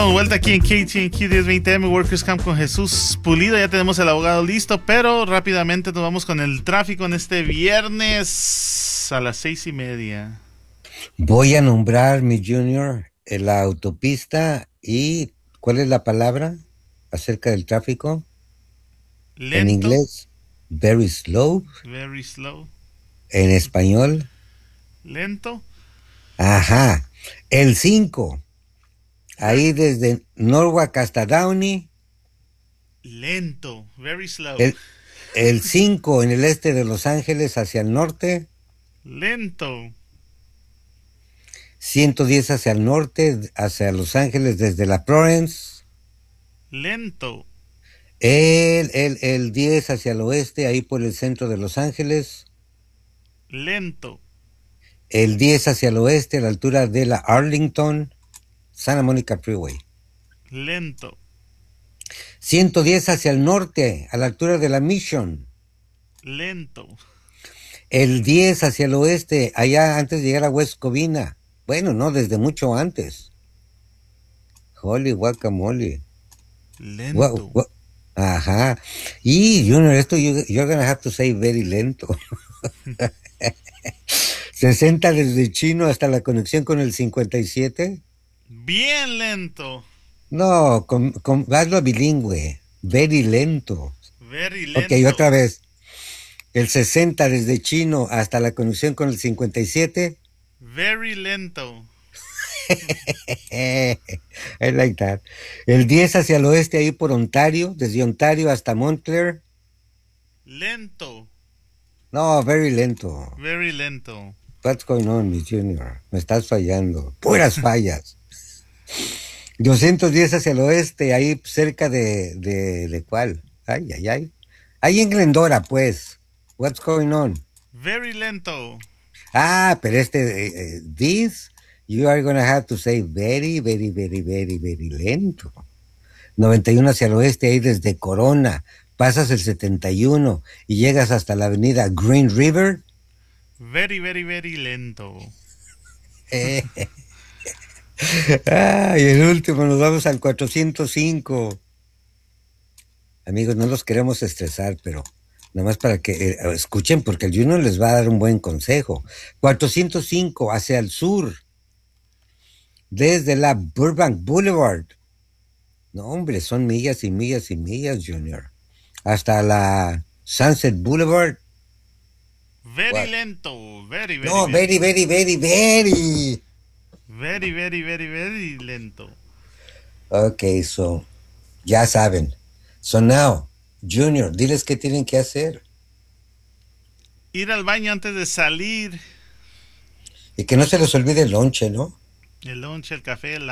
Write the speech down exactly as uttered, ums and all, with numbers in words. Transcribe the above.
Vuelta aquí en K T N Q diez veinte M Workers Camp con Jesús Pulido. Ya tenemos el abogado listo, pero rápidamente nos vamos con el tráfico en este viernes a las seis y media. Voy a nombrar, mi Junior, en la autopista. ¿Y cuál es la palabra acerca del tráfico? En Lento, inglés, very slow. very slow. En español, Lento, ajá. El cinco, very ahí desde Norwalk hasta Downey. lento, very slow. El, el cinco en el este de Los Ángeles hacia el norte. Lento, ciento diez hacia el norte, hacia Los Ángeles desde la Florence. lento, El, el, el diez hacia el oeste, ahí por el centro de Los Ángeles. lento, El diez hacia el oeste, a la altura de la Arlington, Santa Monica Freeway. lento, ciento diez hacia el norte, a la altura de la Mission. lento, El diez hacia el oeste, allá antes de llegar a West Covina. Bueno, no, desde mucho antes. Holy guacamole. Gua- lento. gua- Ajá. Y, Junior, esto you- you're gonna have to say very lento. sesenta desde Chino hasta la conexión con el cincuenta y siete. Bien lento, No, con, con, hazlo bilingüe. Very lento. very Ok, lento. otra vez. El sesenta desde Chino hasta la conexión con el cincuenta y siete. Very lento, I like that. El diez hacia el oeste, ahí por Ontario, desde Ontario hasta Montclair. lento, No, very lento. very lento. What's going on, mi Junior? Me estás fallando. Puras fallas. doscientos diez hacia el oeste, ahí cerca de, de, ¿de cuál? Ay, ay, ay. Ahí en Glendora, pues. What's going on? Very lento, Ah, pero este, eh, eh, this, you are gonna have to say very, very, very, very, very lento. noventa y uno hacia el oeste, ahí desde Corona, pasas el setenta y uno y llegas hasta la avenida Green River. very, very, very lento. Eh, ah, y el último, nos vamos al cuatrocientos cinco. Amigos, no los queremos estresar, pero nomás para que eh, escuchen, porque el Junior les va a dar un buen consejo. cuatrocientos cinco hacia el sur, desde la Burbank Boulevard. No, hombre, son millas y millas y millas, Junior. Hasta la Sunset Boulevard. Very What? lento, very, very, No, very, very, very, very. very, very, very, very lento. Ok, so, ya saben. So now, Junior, diles qué tienen que hacer. Ir al baño antes de salir, Y que no se les olvide el lonche, ¿no? el lunch, el café, el